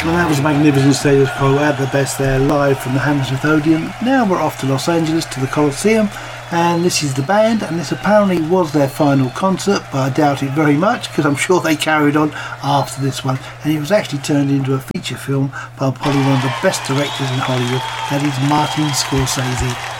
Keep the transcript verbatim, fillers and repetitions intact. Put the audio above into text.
Well, that was a magnificent Status Quo at the best there, live from the Hammersmith Odeon. Now we're off to Los Angeles to the Coliseum, and this is the band, and this apparently was their final concert, but I doubt it very much because I'm sure they carried on after this one, and it was actually turned into a feature film by probably one of the best directors in Hollywood, that is Martin Scorsese.